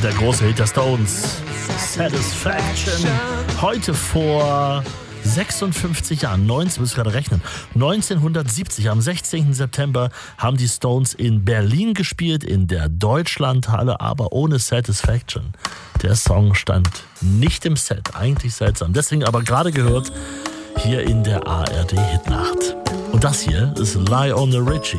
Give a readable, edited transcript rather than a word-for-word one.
der große Hit der Stones, Satisfaction. Heute vor 56 Jahren, 1970, am 16. September haben die Stones in Berlin gespielt, in der Deutschlandhalle, aber ohne Satisfaction. Der Song stand nicht im Set, eigentlich seltsam. Deswegen aber gerade gehört hier in der ARD Hitnacht. Und das hier ist Lionel Richie.